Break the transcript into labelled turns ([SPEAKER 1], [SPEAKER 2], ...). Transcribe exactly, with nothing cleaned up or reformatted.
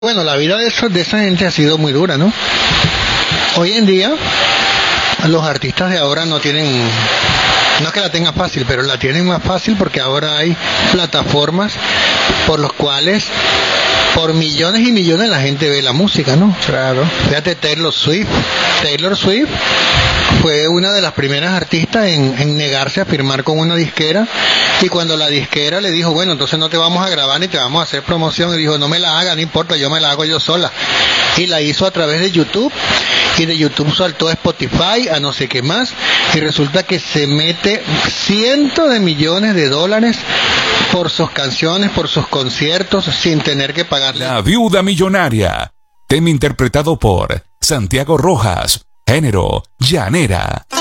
[SPEAKER 1] Bueno, la vida de, eso, de esa gente ha sido muy dura, ¿no? Hoy en día, los artistas de ahora no tienen, no es que la tengan fácil, pero la tienen más fácil porque ahora hay plataformas por los cuales por millones y millones la gente ve la música, ¿no?
[SPEAKER 2] Claro.
[SPEAKER 1] Fíjate, Taylor Swift. Taylor Swift fue una de las primeras artistas en, en negarse a firmar con una disquera, y cuando la disquera le dijo, bueno, entonces no te vamos a grabar ni te vamos a hacer promoción, y dijo, no me la haga, no importa, yo me la hago yo sola, y la hizo a través de YouTube, y de YouTube saltó a Spotify, a no sé qué más, y resulta que se mete cientos de millones de dólares por sus canciones, por sus conciertos, sin tener que pagarle.
[SPEAKER 3] La Viuda Millonaria, tema interpretado por Santiago Rojas, género llanera.